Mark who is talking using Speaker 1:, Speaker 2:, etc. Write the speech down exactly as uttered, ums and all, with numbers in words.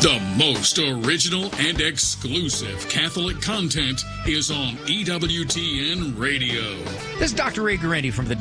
Speaker 1: The most original and exclusive Catholic content is on E W T N Radio.
Speaker 2: This is Doctor Ray Guarendi from the